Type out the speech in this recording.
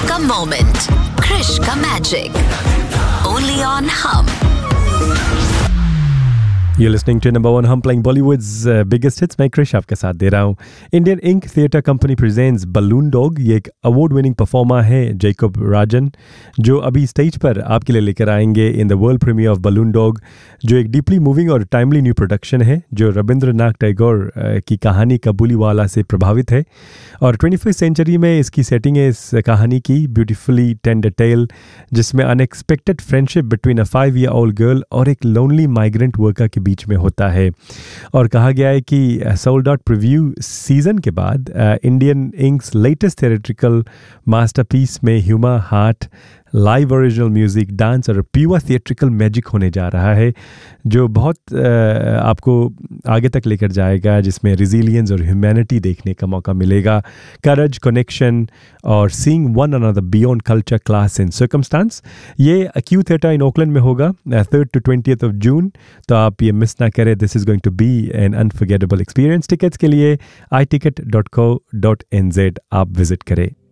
आपका मोमेंट, क्रिश का magic, only on हम। You're listening to number one hum playing Bollywood's biggest hits. मैं क्रिश आपके साथ दे रहा हूँ. Indian Ink Theatre Company presents Balloon Dog. ये एक अवार्ड विनिंग परफॉर्मर है जैकब राजन, जो अभी स्टेज पर आपके लिए लेकर आएंगे in the world premiere of balloon dog, जो एक डीपली मूविंग और टाइमली न्यू प्रोडक्शन है जो रविंद्रनाथ टैगोर की कहानी कबूलीवाला से प्रभावित है. और 21st सेंचुरी में इसकी सेटिंग है इस कहानी की, ब्यूटीफुली टेंडर टेल, जिसमें unexpected friendship between a 5-year-old girl और एक लोनली माइग्रेंट वर्कर के बीच में होता है. और कहा गया है कि सोल्ड आउट प्रीव्यू सीजन के बाद Indian inks latest theatrical masterpiece में humour heart, live original music, dance और प्योर थिएट्रिकल मैजिक होने जा रहा है, जो बहुत आपको आगे तक लेकर जाएगा, जिसमें रिजिलियंस और ह्यूमैनिटी देखने का मौका मिलेगा, करेज, कनेक्शन और seeing one another beyond culture, class and circumstance. ये क्यू थिएटर इन ओकलैंड में होगा 3rd to 20th of June, तो आप ये मिस ना करें. This is going to be N unforgettable experience. Tickets के लिए iticket.co.nz आप विजिट करें.